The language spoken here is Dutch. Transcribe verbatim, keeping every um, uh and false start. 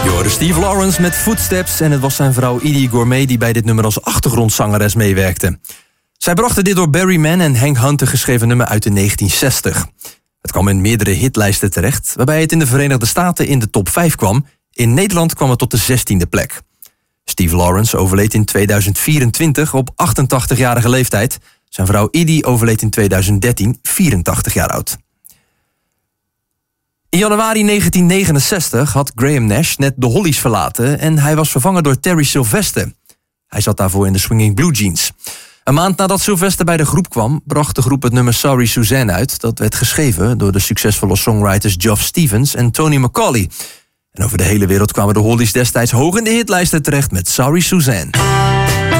Je hoorde Steve Lawrence met Footsteps en het was zijn vrouw Edie Gourmet die bij dit nummer als achtergrondzangeres meewerkte. Zij brachten dit door Barry Mann en Hank Hunter geschreven nummer uit de negentien zestig. Het kwam in meerdere hitlijsten terecht, waarbij het in de Verenigde Staten in de top vijf kwam. In Nederland kwam het tot de zestiende plek. Steve Lawrence overleed in tweeduizend vierentwintig op achtentachtigjarige leeftijd. Zijn vrouw Edie overleed in tweeduizend dertien, vierentachtig jaar oud. In januari negentien negenenzestig had Graham Nash net de Hollies verlaten en hij was vervangen door Terry Sylvester. Hij zat daarvoor in de Swinging Blue Jeans. Een maand nadat Sylvester bij de groep kwam, bracht de groep het nummer Sorry Suzanne uit. Dat werd geschreven door de succesvolle songwriters Geoff Stevens en Tony McCauley. En over de hele wereld kwamen de Hollies destijds hoog in de hitlijsten terecht met Sorry Suzanne.